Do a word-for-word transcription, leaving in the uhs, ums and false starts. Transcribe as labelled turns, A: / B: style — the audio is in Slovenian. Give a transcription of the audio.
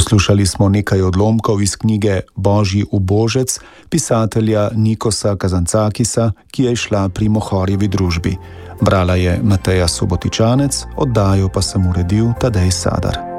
A: Poslušali smo nekaj odlomkov iz knjige Božji ubožec pisatelja Nikosa Kazancakisa, ki je izšla pri Mohorjevi družbi. Brala je Mateja Subotičanec, oddajo pa sem uredil Tadej Sadar.